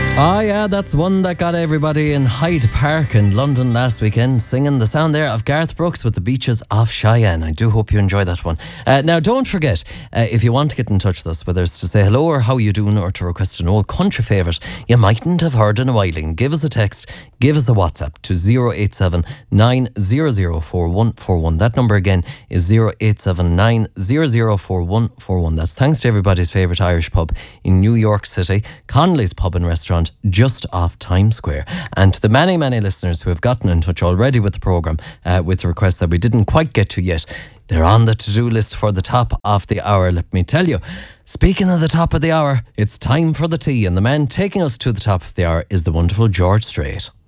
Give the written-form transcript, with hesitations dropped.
Oh yeah, that's one that got everybody in Hyde Park in London last weekend singing the sound there of Garth Brooks with the Beaches of Cheyenne. I do hope you enjoy that one. Now don't forget, if you want to get in touch with us, whether it's to say hello or how you doing or to request an old country favourite you mightn't have heard in a while, give us a text, give us a WhatsApp to 087 900 4141. That number again is 087 900 4141. That's thanks to everybody's favourite Irish pub in New York City, Connolly's Pub and Restaurant, just off Times Square. And to the many, many listeners who have gotten in touch already with the programme with the request that we didn't quite get to yet, they're on the to-do list for the top of the hour, let me tell you. Speaking of the top of the hour, it's time for the tea, and the man taking us to the top of the hour is the wonderful George Strait.